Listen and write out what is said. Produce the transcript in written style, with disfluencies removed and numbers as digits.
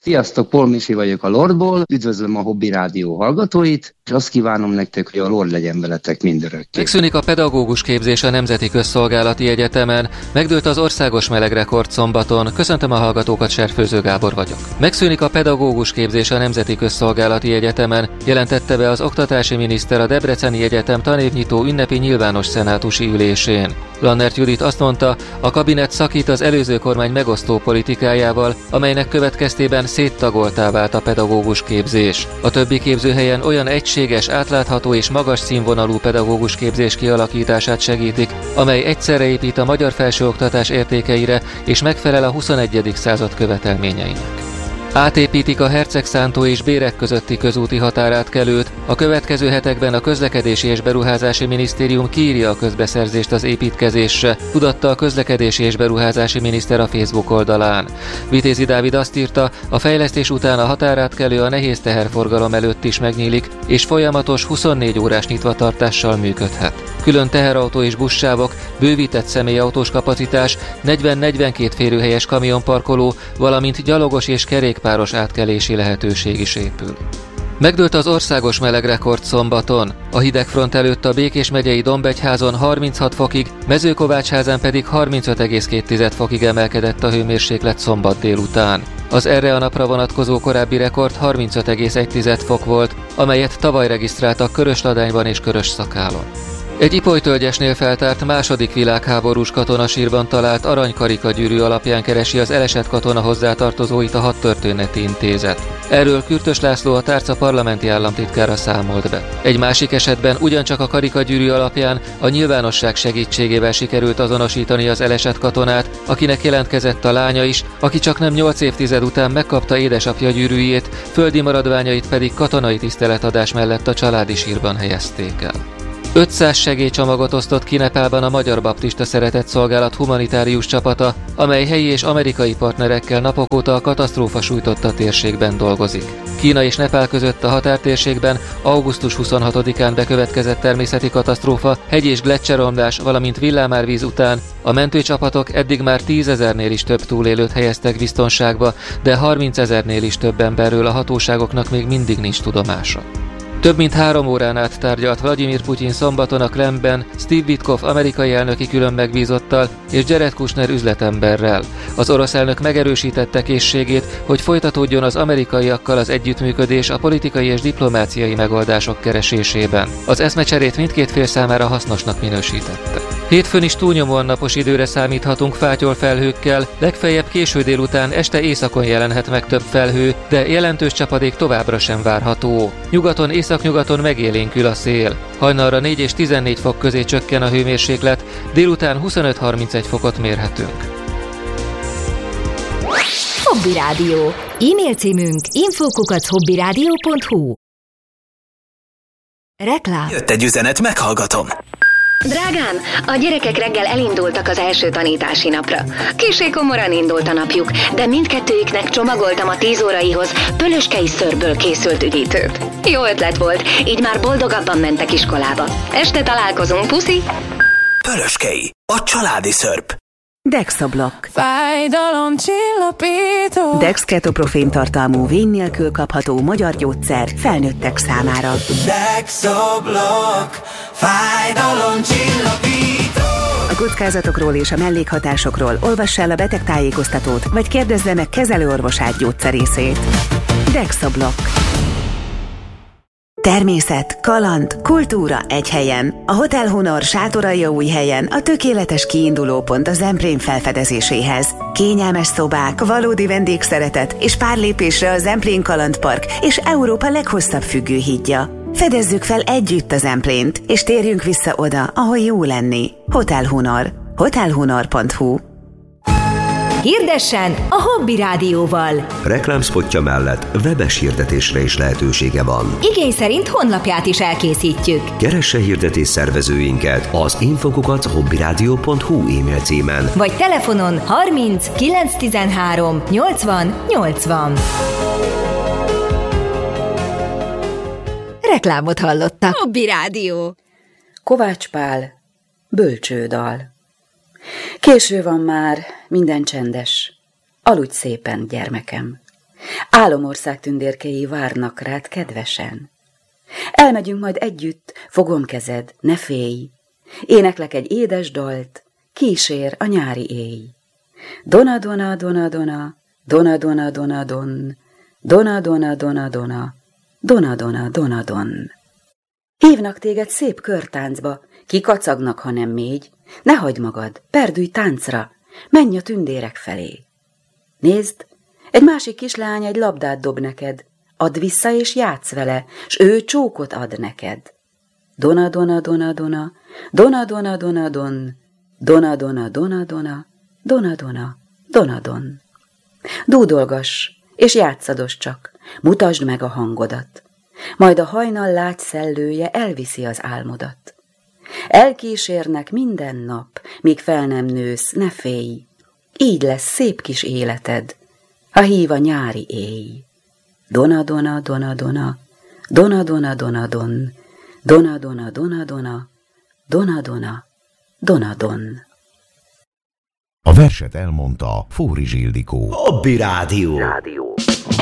Sziasztok, Paul Misi vagyok a Lordból, üdvözlöm a Hobby Rádió hallgatóit, és azt kívánom nektek, hogy a Lord legyen veletek mindörökké. Megszűnik a pedagógus képzés a Nemzeti Közszolgálati Egyetemen, megdőlt az országos melegrekord szombaton. Köszöntöm a hallgatókat, Serfőző Gábor vagyok. Megszűnik a pedagógus képzés a Nemzeti Közszolgálati Egyetemen, jelentette be az oktatási miniszter a Debreceni Egyetem tanévnyitó ünnepi nyilvános szenátusi ülésén. Lannert Judit azt mondta, a kabinet szakít az előző kormány megosztó politikájával, amelynek következtében széttagoltá vált a pedagógus képzés. A többi képzőhelyen olyan egységes, átlátható és magas színvonalú pedagógus képzés kialakítását segítik, amely egyszerre épít a magyar felsőoktatás értékeire és megfelel a 21. század követelményeinek. Átépítik a Hercegszántó és Bérek közötti közúti határátkelőt, a következő hetekben a Közlekedési és Beruházási Minisztérium kiírja a közbeszerzést az építkezésre, tudatta a Közlekedési és Beruházási Miniszter a Facebook oldalán. Vitézi Dávid azt írta, a fejlesztés után a határátkelő a nehéz teherforgalom előtt is megnyílik, és folyamatos 24 órás nyitvatartással működhet. Külön teherautó és buszsávok, bővített személyautós kapacitás, 40-42 férőhelyes kamionparkoló, valamint gyalogos és kerékpáros átkelési lehetőség is épül. Megdőlt az országos melegrekord szombaton. A hidegfront előtt a Békés megyei Dombegyházon 36 fokig, Mezőkovácsházán pedig 35,2 fokig emelkedett a hőmérséklet szombat délután. Az erre a napra vonatkozó korábbi rekord 35,1 fok volt, amelyet tavaly regisztráltak Körösladányban és Körösszakálon. Egy ipolytölgyesnél feltárt második világháborús katonasírban talált aranykarikagyűrű alapján keresi az elesett katona hozzátartozóit a Hadtörténeti Intézet. Erről Kürtös László, a tárca parlamenti államtitkára számolt be. Egy másik esetben ugyancsak a karikagyűrű alapján a nyilvánosság segítségével sikerült azonosítani az elesett katonát, akinek jelentkezett a lánya is, aki csaknem 8 évtized után megkapta édesapja gyűrűjét, földi maradványait pedig katonai tiszteletadás mellett a családi sírban helyezték el. 500 segélycsomagot osztott ki Nepálban a Magyar Baptista Szeretetszolgálat humanitárius csapata, amely helyi és amerikai partnerekkel napok óta a katasztrófa sújtotta térségben dolgozik. Kína és Nepál között a határtérségben augusztus 26-án bekövetkezett természeti katasztrófa, hegy- és gleccseromlás, valamint villámárvíz után a mentőcsapatok eddig már 10 000-nél is több túlélőt helyeztek biztonságba, de 30 000-nél is több emberről a hatóságoknak még mindig nincs tudomása. Több mint 3 órán át tárgyalt Vladimir Putyin szombaton a Kremlben Steve Witkoff amerikai elnöki külön megbízottal és Jared Kushner üzletemberrel. Az orosz elnök megerősítette készségét, hogy folytatódjon az amerikaiakkal az együttműködés a politikai és diplomáciai megoldások keresésében. Az eszmecserét mindkét fél számára hasznosnak minősítette. Hétfőn is túlnyomóan napos időre számíthatunk fátyol felhőkkel, legfeljebb késő délután este északon jelenhet meg több felhő, de jelentős csapadék továbbra sem várható. Nyugaton, északnyugaton megélénkül a szél. Hajnalra 4 és 14 fok közé csökken a hőmérséklet, délután 25-31 fokot mérhetünk. Hobby Rádió. E-mail címünk info@hobbyradio.hu. Reklám. Jött egy üzenet, meghallgatom. Drágám, a gyerekek reggel elindultak az első tanítási napra. Kissé komoran indult a napjuk, de mindkettőjüknek csomagoltam a 10 óraihoz pölöskei szörből készült üdítőt. Jó ötlet volt, így már boldogabban mentek iskolába. Este találkozunk, puszi! Pölöskei, a családi szörp. Dexablock. Fájdalomcsillapító. Dex ketoprofén tartalmú, vén nélkül kapható magyar gyógyszer felnőttek számára. Dexablock. Fájdalomcsillapító. A kockázatokról és a mellékhatásokról olvass el a betegtájékoztatót, vagy kérdezze meg kezelőorvosát gyógyszerészét. Dexablock. Természet, kaland, kultúra egy helyen. A Hotel Honor Sátoraljaújhelyen a tökéletes kiindulópont a Zemplén felfedezéséhez. Kényelmes szobák, valódi vendégszeretet és pár lépésre a Zemplén Kalandpark és Európa leghosszabb függőhídja. Fedezzük fel együtt a Zemplént, és térjünk vissza oda, ahol jó lenni. Hotel Honor. hotelhonor.hu. Hirdessen a Hobby Rádióval. Reklámszpotja mellett webes hirdetésre is lehetősége van. Igény szerint honlapját is elkészítjük. Keresse hirdetés szervezőinket az info@hobbyradio.hu e-mail címen. Vagy telefonon 30 913 80 80. Reklámot hallottak. Hobby Rádió. Kovács Pál, bölcsődal. Késő van már, minden csendes. Aludj szépen, gyermekem. Álomország tündérkei várnak rád kedvesen. Elmegyünk majd együtt, fogom kezed, ne félj. Éneklek egy édes dalt, kísér a nyári éj. Dona, dona, dona, dona, dona, dona, dona, don, dona, dona, dona, dona, dona, dona, dona, don. Hívnak téged szép körtáncba, ki kacagnak, ha nem mégy. Ne hagyd magad, perdülj táncra, menj a tündérek felé. Nézd, egy másik kislány egy labdát dob neked, add vissza és játsz vele, s ő csókot ad neked. Dona, dona, dona, dona, dona, dona, dona, don, dona, dona, dona, dona, dona, dona, dona, don. Dúdolgass, és játszados csak, mutasd meg a hangodat, majd a hajnal lágy szellője elviszi az álmodat. Elkísérnek minden nap, míg fel nem nősz, ne félj, így lesz szép kis életed, ha hív a nyári éj. Dona, dona, dona, dona, dona, dona, dona, don, dona, dona, dona, dona, dona, dona, dona, don. A verset elmondta Fóri Zsildikó. Hobby Rádió.